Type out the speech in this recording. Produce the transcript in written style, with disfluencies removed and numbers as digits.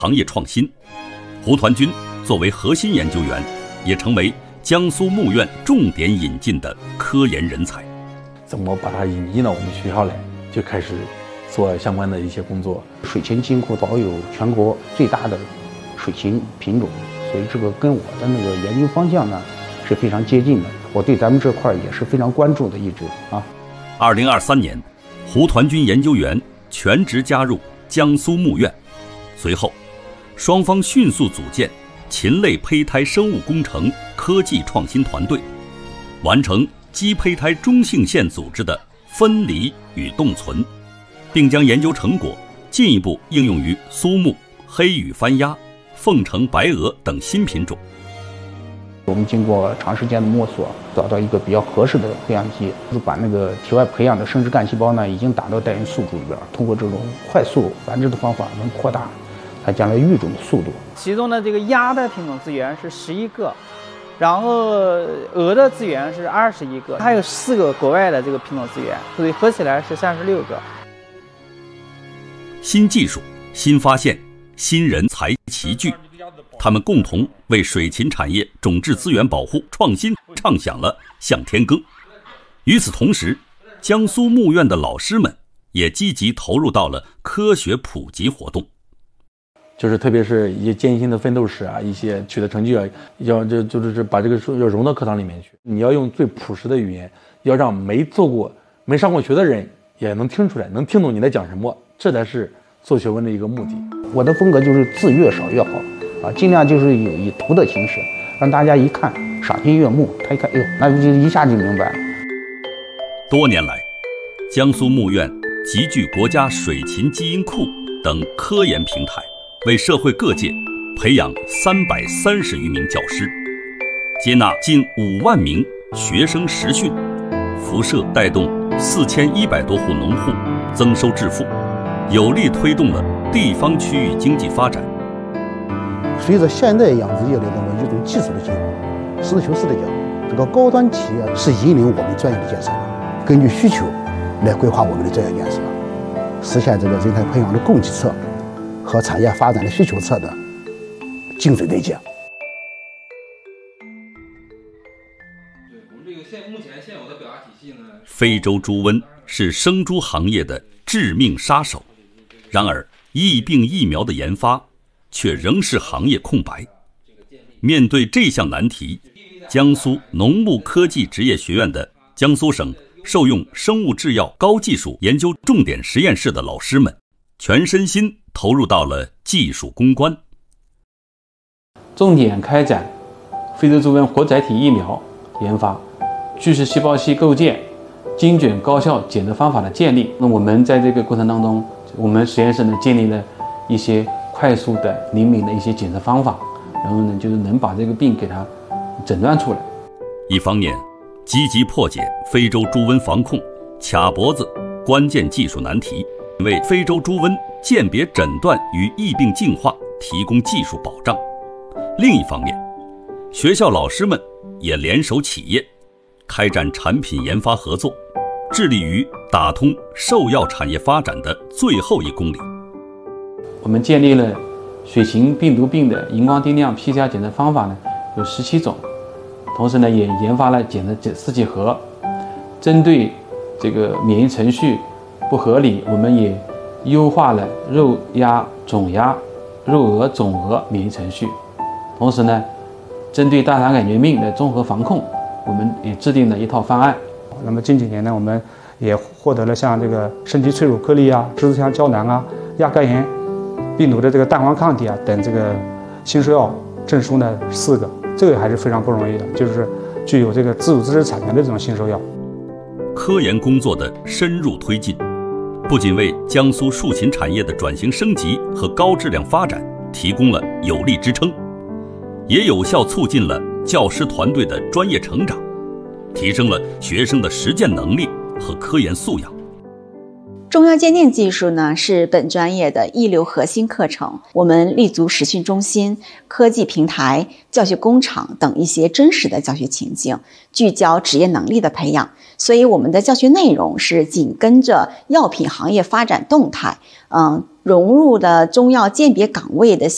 行业创新。胡团军作为核心研究员，也成为江苏牧院重点引进的科研人才。 怎么把它引进到我们学校来，就开始做相关的一些工作。 水芹金库保有全国最大的水芹品种，所以这个跟我的那个研究方向呢是非常接近的。我对咱们这块也是非常关注的，一直啊。 2023年，胡团军研究员全职加入江苏牧院，随后，双方迅速组建禽类胚胎生物工程科技创新团队，完成鸡胚胎中性腺组织的分离与冻存，并将研究成果进一步应用于苏木、黑羽番鸭、凤城白鹅等新品种。 我们经过长时间的摸索，找到一个比较合适的培养基，把那个体外培养的生殖干细胞呢，已经打到带源宿主里边，通过这种快速繁殖的方法，能扩大它将来育种的速度。 其中的这个鸭的品种资源是11个，然后鹅的资源是21个，还有4个国外的这个品种资源，所以合起来是36个。 新技术、新发现、新人才齐聚，他们共同为水禽产业种质资源保护创新唱响了向天歌。与此同时，江苏牧院的老师们也积极投入到了科学普及活动。 就是特别是一些艰辛的奋斗史啊，一些取得成绩啊，就是把这个要融到课堂里面去。你要用最朴实的语言，要让没上过学的人也能听出来，能听懂你在讲什么，这才是做学问的一个目的。 我的风格就是字越少越好啊，尽量就是有以图的形式，让大家一看赏心悦目，他一看，哎呦，那就一下就明白了。 多年来，江苏牧院集聚国家水禽基因库等科研平台，为社会各界培养330余名教师，接纳近5万名学生实训，辐射带动4100多户农户增收致富，有力推动了地方区域经济发展。 随着现代养殖业的一种技术的进步，实事求是的讲，这个高端企业是引领我们专业的建设的，根据需求来规划我们的专业建设，实现这个人才培养的供给侧和产业发展的需求侧的精准对接。 非洲猪瘟是生猪行业的致命杀手，然而疫病疫苗的研发却仍是行业空白。面对这项难题，江苏农牧科技职业学院的江苏省受用生物制药高技术研究重点实验室的老师们，全身心投入到了技术攻关， 重点开展非洲猪瘟活载体疫苗研发、巨噬细胞系构建、精准高效检测方法的建立。那我们在这个过程当中，我们实验室呢建立了一些快速的灵敏的一些检测方法，然后呢就是能把这个病给它诊断出来。 一方面积极破解非洲猪瘟防控卡脖子关键技术难题，为非洲猪瘟鉴别诊断与疫病净化提供技术保障。另一方面，学校老师们也联手企业，开展产品研发合作，致力于打通兽药产业发展的最后1公里。 我们建立了水禽病毒病的荧光定量 PCR 检测方法呢有17种，同时呢也研发了检测试剂盒。针对这个免疫程序不合理，我们也优化了肉鸭、种鸭、肉鹅、种鹅免疫程序。同时呢，针对大肠杆菌病的综合防控，我们也制定了一套方案。 那么近几年呢，我们也获得了像这个肾肌脆乳颗粒啊、十字香胶囊啊、亚肝炎病毒的这个蛋黄抗体啊等这个新兽药证书呢4个，这个还是非常不容易的，就是具有这个自主知识产权的这种新兽药。 科研工作的深入推进，不仅为江苏畜禽产业的转型升级和高质量发展提供了有力支撑，也有效促进了教师团队的专业成长，提升了学生的实践能力和科研素养。 中药鉴定技术呢是本专业的一流核心课程，我们立足实训中心、科技平台、教学工厂等一些真实的教学情境，聚焦职业能力的培养。所以我们的教学内容是紧跟着药品行业发展动态，融入的中药鉴别岗位的